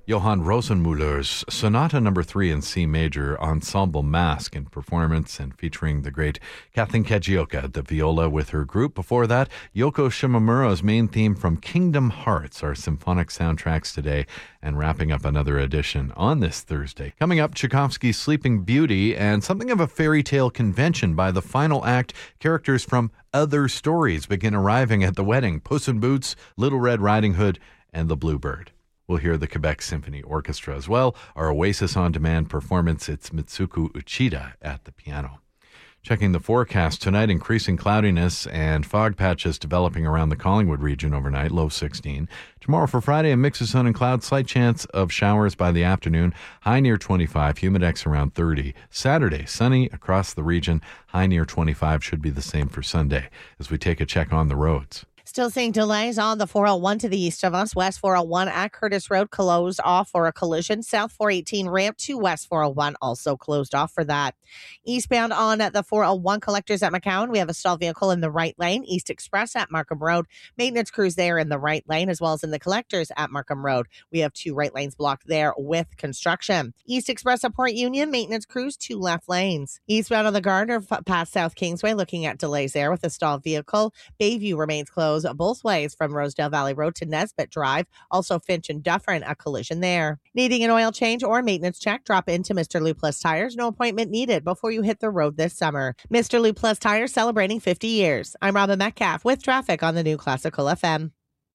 Johann Rosenmüller's Sonata No. 3 in C major, ensemble mask in performance and featuring the great Kathleen Kajioka at the viola with her group. Before that, Yoko Shimomura's main theme from Kingdom Hearts, our symphonic soundtracks today, and wrapping up another edition on this Thursday. Coming up, Tchaikovsky's Sleeping Beauty and something of a fairy tale convention. By the final act, characters from other stories begin arriving at the wedding. Puss in Boots, Little Red Riding Hood, and the Bluebird. We'll hear the Quebec Symphony Orchestra as well. Our Oasis On Demand performance, it's Mitsuko Uchida at the piano. Checking the forecast tonight, increasing cloudiness and fog patches developing around the Collingwood region overnight, low 16. Tomorrow for Friday, a mix of sun and clouds, slight chance of showers by the afternoon, high near 25, humidex around 30. Saturday, sunny across the region, high near 25, should be the same for Sunday. As we take a check on the roads. Still seeing delays on the 401 to the east of us. West 401 at Curtis Road closed off for a collision. South 418 ramp to West 401 also closed off for that. Eastbound on the 401 collectors at McCowan, we have a stalled vehicle in the right lane. East Express at Markham Road. Maintenance crews there in the right lane, as well as in the collectors at Markham Road. We have 2 right lanes blocked there with construction. East Express at Port Union, maintenance crews, 2 left lanes. Eastbound on the Gardner past South Kingsway, looking at delays there with a stalled vehicle. Bayview remains closed both ways from Rosedale Valley Road to Nesbitt Drive. Also Finch and Dufferin, a collision there. Needing an oil change or maintenance check, drop into Mr. Lou Plus Tires. No appointment needed before you hit the road this summer. Mr. Lou Plus Tires celebrating 50 years. I'm Robin Metcalf with traffic on the new Classical FM.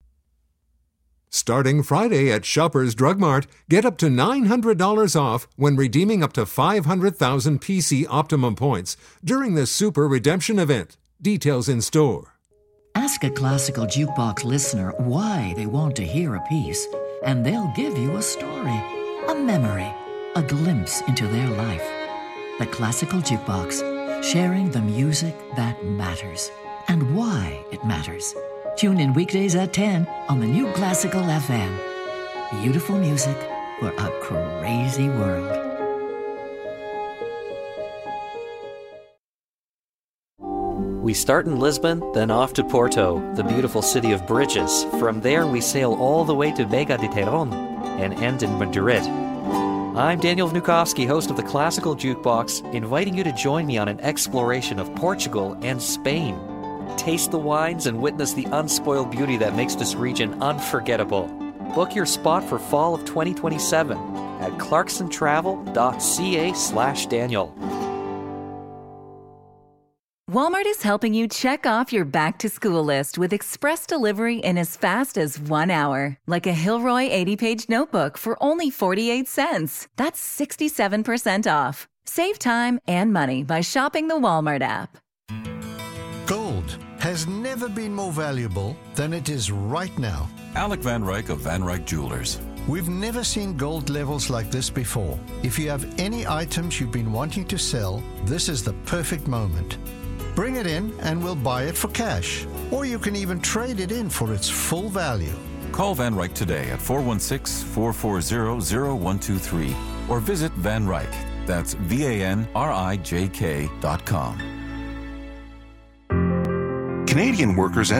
Starting Friday at Shoppers Drug Mart, get up to $900 off when redeeming up to 500,000 PC Optimum points during the Super Redemption event. Details in store. Ask a Classical Jukebox listener why they want to hear a piece, and they'll give you a story, a memory, a glimpse into their life. The Classical Jukebox, sharing the music that matters and why it matters. Tune in weekdays at 10 on the new Classical FM. Beautiful music for a crazy world. We start in Lisbon, then off to Porto, the beautiful city of bridges. From there, we sail all the way to Vega de Terón and end in Madrid. I'm Daniel Vnukovsky, host of the Classical Jukebox, inviting you to join me on an exploration of Portugal and Spain. Taste the wines and witness the unspoiled beauty that makes this region unforgettable. Book your spot for fall of 2027 at clarksontravel.ca/Daniel. Walmart is helping you check off your back-to-school list with express delivery in as fast as 1 hour. Like a Hilroy 80-page notebook for only 48 cents. That's 67% off. Save time and money by shopping the Walmart app. Gold has never been more valuable than it is right now. Alec Van Ryk of Van Ryk Jewelers. We've never seen gold levels like this before. If you have any items you've been wanting to sell, this is the perfect moment. Bring it in and we'll buy it for cash. Or you can even trade it in for its full value. Call Van Ryk today at 416-440-0123 or visit Van Ryk. That's VANRIJK.com. Canadian workers